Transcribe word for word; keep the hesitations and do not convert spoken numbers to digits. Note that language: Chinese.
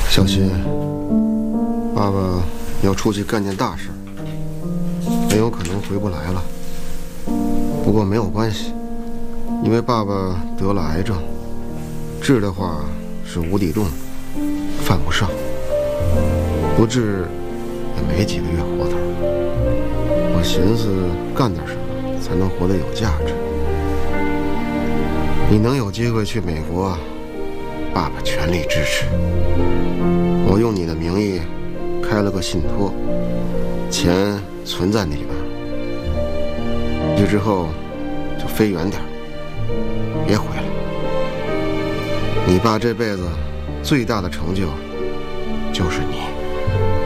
小新，爸爸要出去干件大事，很有可能回不来了。不过没有关系，因为爸爸得了癌症，治的话是无底洞，犯不上；不治也没几个月活头。我寻思干点什么才能活得有价值。你能有机会去美国，爸爸全力支持。我用你的名义开了个信托，钱存在那里边。去之后就飞远点，别回来。你爸这辈子最大的成就就是你。